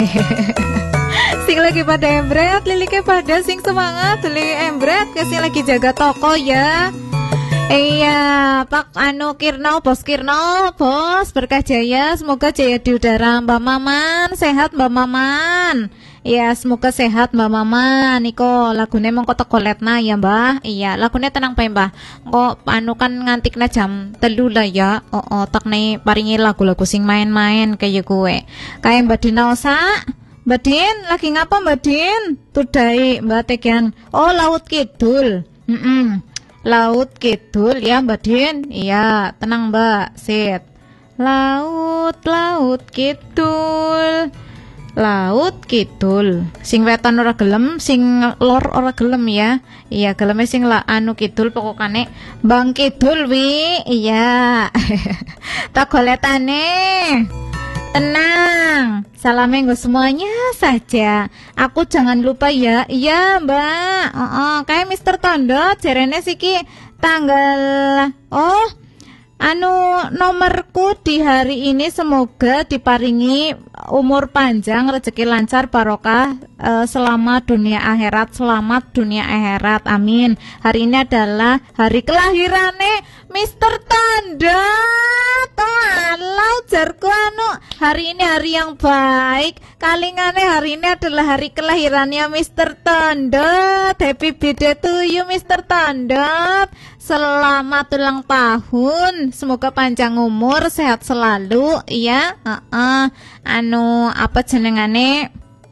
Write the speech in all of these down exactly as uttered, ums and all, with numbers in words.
Sing lagi pada embret, lilike pada sing semangat, lili embret, kasih lagi jaga toko ya. Iya, Pak Anu Kirno, Bos Kirno, Bos berkah jaya, semoga jaya di udara Mbak Maman, sehat Mbak Maman. Iya, semoga sehat Mbak Maman. Niko lagune mongko teko letna ya Mbah. Iya, lagune tenang bae Mbah. Kok anu kan ngantikna jam telu lah ya. Oh, oh tak nih paringi lagu-lagu sing main-main kayak gue. Kayak Mbak Dinosa. Mbak Din, lagi ngapa Mbak Din? Tudai Mbak Tegian. Oh, Laut Kidul. Mm -mm. Laut Kidul ya Mbak Din. Iya, tenang Mbak. Sit. Laut, Laut Kidul. Laut Kidul. Sing wetan ora gelem, sing lor ora gelem ya. Iya, geleme sing la anu kidul pokokane Bang Kidul wi. Iya. Tak goletane. Tenang. Salam minggu semuanya saja. Aku jangan lupa ya. Iya, Mbak. Oh, oh. Kayak mister Tondo jarene siki tanggal oh anu nomorku di hari ini semoga diparingi umur panjang, rezeki lancar, barokah e, selama dunia akhirat, selamat dunia akhirat, amin. Hari ini adalah hari kelahirannya mister Tondo. Alau jarku anu hari ini hari yang baik, kalingane hari ini adalah hari kelahirannya mister Tondo. Happy birthday to you mister Tondo. Selamat ulang tahun, semoga panjang umur, sehat selalu ya. Uh -uh. Anu apa jenengane?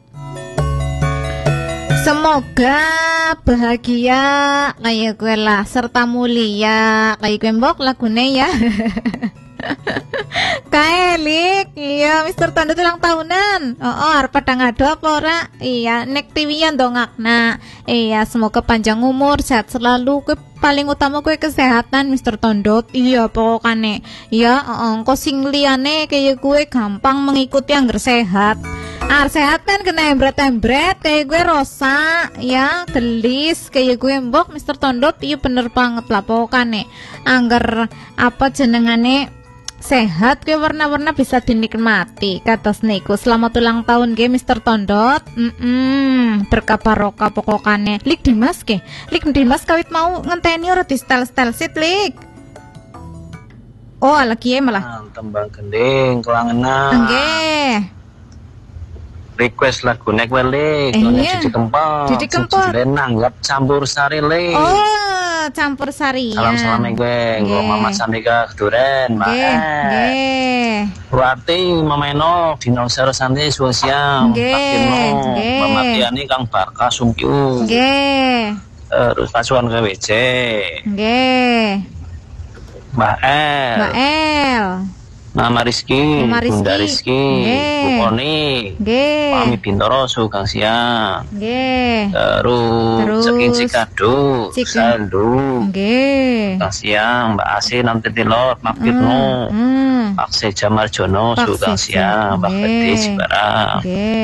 Semoga bahagia kayak gue lah, serta mulia kayak gue mbok lagune ya. Kaelik, iya mister Tondo ulang tahunan. Oh, oh arep padang ado apa ora? Iya, nek T V-nya ndongakna. Iya, semoga panjang umur, sehat selalu. Kue paling utama kue kesehatan mister Tondo. Iya, pokokane. Iya, heeh, engko sing liyane kayak gue gampang mengikuti angger sehat. Ah, sehat kan kena embret-embret kayak gue rosa, ya, gelis kayak gue mbok mister Tondo. Iya bener banget lah pokokane. Angger apa jenengane sehat ke warna-warna bisa dinikmati kados niku. Selamat ulang tahun ge mister Tondot. Mm -mm, berkah barokah pokokane. Lik Dimas ke Lik Dimas kawit mau ngenteni ora di style-style sit lik. Oh lagi ya malah tembang gending kelangenan nggih. Request lagu nek welik eh, iya. Didi Kempot Didi Kempot nanggap campur sari le. Oh campur sari. Salam-salam gue, gue Mama Sandika Keduren, Mbak. Nggih. Berarti Mameno dinosaurus santai sosial. Nggih. Mbak Matiani Kang Barka Sumpiu. Nggih. Terus Pasuan K W C. Nggih. Mbak El. Mbak El. Mama Rizky, Mama Rizky. Bunda Rizky, Bu Koni, Mami Bintoro, Sugeng Siang, Nggih. Terus, Terus Cekin Cikadu, Sandu, Nggih. Sugeng Siang, Mbak Asi Nanti Tilor, Mak Firno, mm, mm. Pak Seja Marjono, Sugeng Siang, Mbak Fedi Sebarang,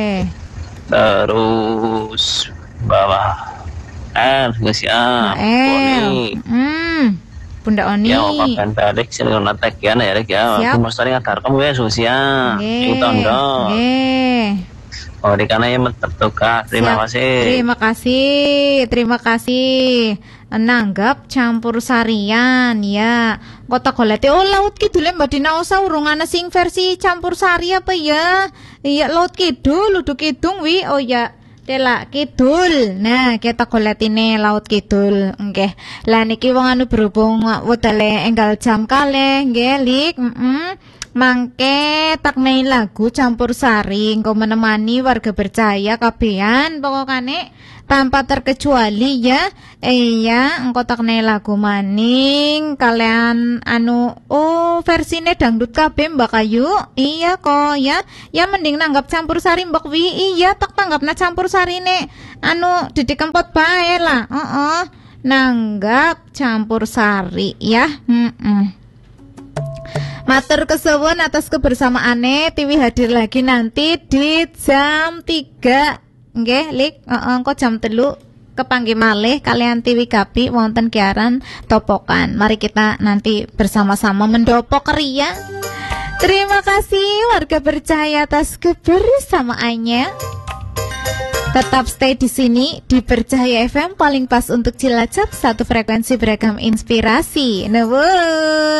terus Bawah El, Sugeng Siang, Koni. Hmm. Bunda Oni. Ya, kapan balik sih kalau natek ya, ya, ya. Aku mau sering ngadar kamu ya, Susia. Itu Tondo. Oh, di kana yang tertukar. Terima Siap. kasih. Terima kasih, terima kasih. Nanggap campur sarian ya. Kota golete. Oh, Laut Kidul Mbak Dina Osa urungana sing versi campur sari apa ya? Iya, Laut Kidul, Luduk Kidung wi. Oh ya. Tela Kidul. Nah, kita goletine Laut Kidul. Nggih. Lah niki wong anu berhubung wedale enggal jam kalih nggih, Lik. Heeh. Mangke taknei lagu campur sari engko menemani warga bercahaya kabehan pokokane tanpa terkecuali ya. Iya, engko taknei lagu maning kalian anu oh versine dangdut kabeh Mbak Ayu. Iya kok ya. Ya mending nanggap campur sari Mbak Wi. Iya tak tanggapna campur sarine anu Didi Kempot bae lah. Heeh. Nanggap campur sari ya. Heeh. Matur kesuwun atas kebersamaane. Tiwi hadir lagi nanti di jam tiga. Nggih, Lik. Heeh, engko jam telu kepanggih malih kalian Tiwi Gapi wonten kiaran topokan. Mari kita nanti bersama-sama mendopok ria Terima kasih warga Bercahaya atas kebersamaannya. Tetap stay di sini di Bercahaya F M, paling pas untuk Cilacap, satu frekuensi beragam inspirasi. Nuwun.